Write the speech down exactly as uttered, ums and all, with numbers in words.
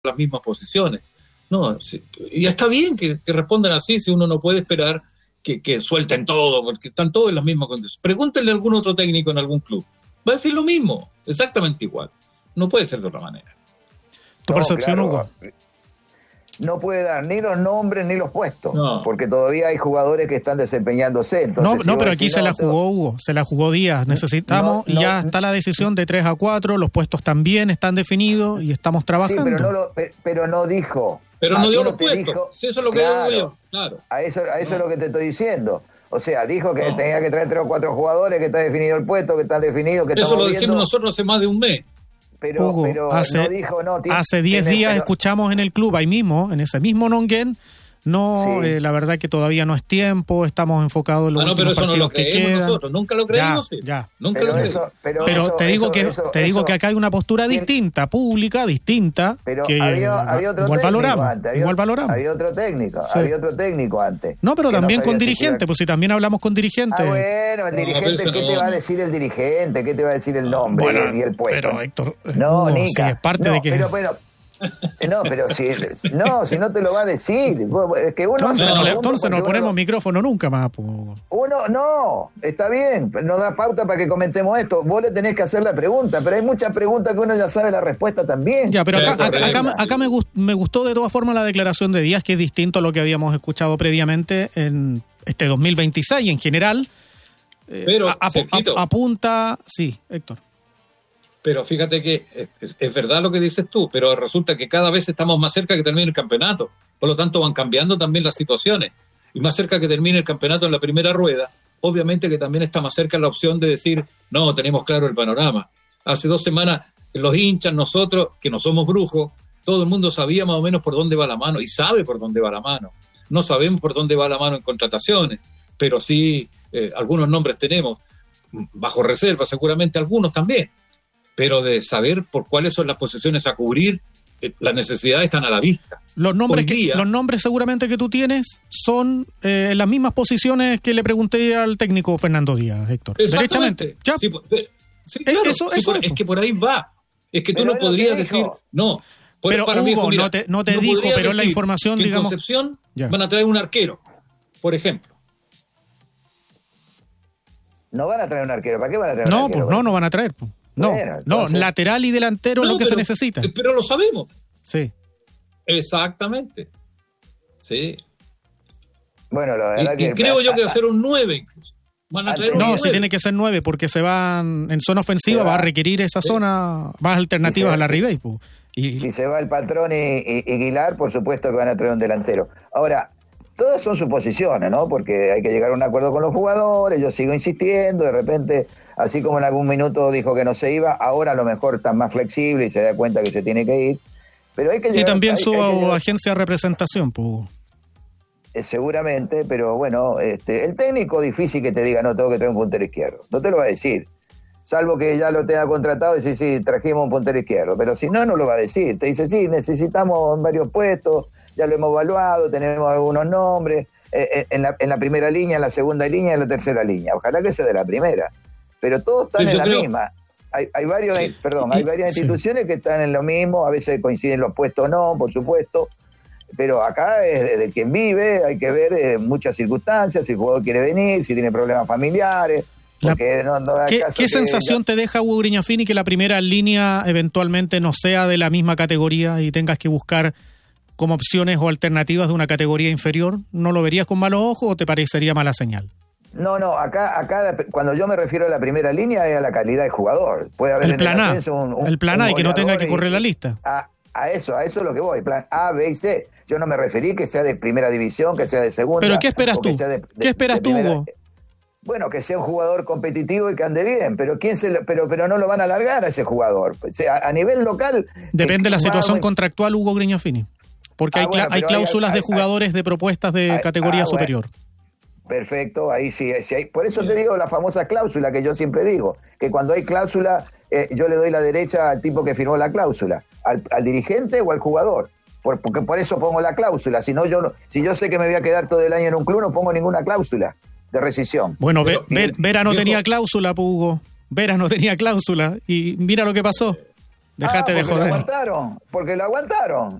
las mismas posiciones. No, sí, y está bien que, que respondan así, si uno no puede esperar que, que suelten todo, porque están todos en las mismas condiciones. Pregúntenle a algún otro técnico en algún club. Va a decir lo mismo, exactamente igual. No puede ser de otra manera. ¿Tu no, percepción, claro, Hugo? No puede dar ni los nombres ni los puestos, no. porque todavía hay jugadores que están desempeñándose. Entonces, no, si no pero aquí decís, se no, la jugó Hugo, se la jugó Díaz. Necesitamos, no, no, y ya está la decisión de tres a cuatro, los puestos también están definidos y estamos trabajando. Sí, pero no, lo, pero no dijo. Pero no dio los puestos. Dijo, sí, eso es lo que claro, digo yo. Claro. A eso, a eso no. es lo que te estoy diciendo. O sea, dijo que no. tenía que traer tres o cuatro jugadores, que está definido el puesto, que están definidos, que eso lo decimos viendo. nosotros hace más de un mes. Pero, Hugo, pero hace, no dijo, no. Tiene, hace diez tiene, días pero, escuchamos en el club, ahí mismo, en ese mismo Nonguén, no, sí. eh, la verdad que todavía no es tiempo, estamos enfocados en los ah, no, últimos pero eso no lo partidos que creemos quedan. nosotros, nunca lo creímos. Ya, sí. ya. Nunca pero lo creímos. eso, pero pero eso, te digo eso, que eso, te eso, digo que acá hay una postura el, distinta, pública, distinta, pero que había, había otro igual técnico valoramos, antes, había, igual valoramos. había otro técnico, sí. había otro técnico antes. No, pero también no con si dirigentes, era... pues si también hablamos con dirigentes. Ah, bueno, el no, dirigente, ¿qué no, te va a no. decir el dirigente? ¿Qué te va a decir el nombre Bueno, y el puesto? pero Héctor, no, Hugo, Nica, sí, es parte no, de que... pero, pero, no, pero si no, si no te lo va a decir, es que uno Entonces hace no, le, preguntas entonces no porque ponemos uno, micrófono nunca más. Pues. uno no, está bien, nos da pauta para que comentemos esto. Vos le tenés que hacer la pregunta, pero hay muchas preguntas que uno ya sabe la respuesta también. Ya, pero acá, Sí, acá, acá, correcto. acá me, gust, me gustó de todas formas la declaración de Díaz, que es distinto a lo que habíamos escuchado previamente en este dos mil veintiséis y en general. Eh, Pero, a, a, a, apunta, sí, Héctor. Pero fíjate que es, es, es verdad lo que dices tú, pero resulta que cada vez estamos más cerca que termine el campeonato. Por lo tanto, van cambiando también las situaciones. Y más cerca que termine el campeonato en la primera rueda, obviamente que también está más cerca la opción de decir, no, tenemos claro el panorama. Hace dos semanas, los hinchas, nosotros, que no somos brujos, todo el mundo sabía más o menos por dónde va la mano, y sabe por dónde va la mano. No sabemos por dónde va la mano en contrataciones, pero sí, eh, algunos nombres tenemos, bajo reserva seguramente algunos también. Pero de saber por cuáles son las posiciones a cubrir, eh, las necesidades están a la vista. Los nombres, día, que, los nombres seguramente que tú tienes son eh, en las mismas posiciones que le pregunté al técnico Fernando Díaz, Héctor. Derechamente. ¿Ya? Sí, sí, claro, eso, sí, eso, por, es que por ahí va. Es que tú pero no podrías decir, no. Por, pero para Hugo, viejo, mira, no te, no te no dijo, pero la decir información, que digamos... en Concepción ya. van a traer un arquero, por ejemplo. No van a traer un arquero, ¿para qué van a traer no, un arquero? Pues, no, no van a traer. Pues. No, bueno, entonces... no, lateral y delantero no, es lo que pero, se necesita. Pero lo sabemos. Sí. Exactamente. Sí. Bueno, la verdad y, que... Y creo yo que va a ser un nueve incluso. Van a traer un no, nueve. si tiene que ser nueve, porque se van en zona ofensiva, va. va a requerir esa sí. zona más alternativas si a la si, Ribey. Pues. Y... Si se va el Patrón y, y, y Aguilar, por supuesto que van a traer un delantero. Ahora, todas son suposiciones, ¿no? Porque hay que llegar a un acuerdo con los jugadores, yo sigo insistiendo, de repente, así como en algún minuto dijo que no se iba, ahora a lo mejor está más flexible y se da cuenta que se tiene que ir. Pero hay que llegar, y también hay, su hay llegar, agencia de representación, pues. Eh, seguramente, pero bueno, este, el técnico difícil que te diga, no, tengo que traer un puntero izquierdo. No te lo va a decir. Salvo que ya lo tenga contratado y dice, sí, trajimos un puntero izquierdo. Pero si no, no lo va a decir. Te dice, sí, necesitamos varios puestos, ya lo hemos evaluado, tenemos algunos nombres, eh, en, la, en la primera línea, en la segunda línea, en la tercera línea. Ojalá que sea de la primera. Pero todos están sí, en la creo... misma. Hay, hay, varios, sí. perdón, hay varias sí. instituciones que están en lo mismo, a veces coinciden los puestos o no, por supuesto. Pero acá es de quien vive, hay que ver eh, muchas circunstancias, si el jugador quiere venir, si tiene problemas familiares. Porque la, no, no ¿Qué, caso ¿qué que sensación ya... te deja, Hugo Grignafini, que la primera línea eventualmente no sea de la misma categoría y tengas que buscar como opciones o alternativas de una categoría inferior? ¿No lo verías con malos ojos o te parecería mala señal? No, no, acá, acá cuando yo me refiero a la primera línea es a la calidad del jugador. Puede haber el plan en el A, ascenso un, un, el plan A y que no tenga que correr y, la lista. A, a eso, a eso es lo que voy, plan A, B y C. Yo no me referí que sea de primera división, que sea de segunda. ¿Pero qué esperas tú? De, de, ¿Qué esperas de tú, primera, Hugo? Bueno, que sea un jugador competitivo y que ande bien, pero quién se lo, pero pero no lo van a alargar a ese jugador. O sea, a, a nivel local depende de la situación muy... contractual, Hugo Grignafini, porque ah, hay, bueno, hay cláusulas hay, hay, de jugadores hay, de propuestas de hay, categoría ah, superior. Bueno. Perfecto, ahí sí, sí hay. Por eso te digo la famosa cláusula que yo siempre digo, que cuando hay cláusula eh, yo le doy la derecha al tipo que firmó la cláusula, al, al dirigente o al jugador. Por, porque por eso pongo la cláusula. Si no, yo no, si yo sé que me voy a quedar todo el año en un club, no pongo ninguna cláusula de rescisión. Bueno, Pero, Ver, Vera no viejo. tenía cláusula, Hugo. Vera no tenía cláusula y mira lo que pasó. Dejate ah, de porque joder. Lo aguantaron, porque lo aguantaron.